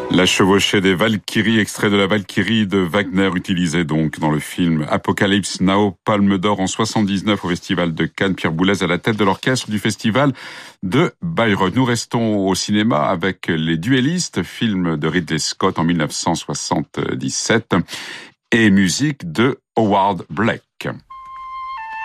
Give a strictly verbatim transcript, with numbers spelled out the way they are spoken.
La chevauchée des Valkyries, extrait de la Valkyrie de Wagner, utilisé donc dans le film Apocalypse Now, Palme d'Or en soixante-dix-neuf au Festival de Cannes. Pierre Boulez à la tête de l'orchestre du Festival de Bayreuth. Nous restons au cinéma avec Les Duellistes, film de Ridley Scott en mille neuf cent soixante-dix-sept et musique de Howard Blake.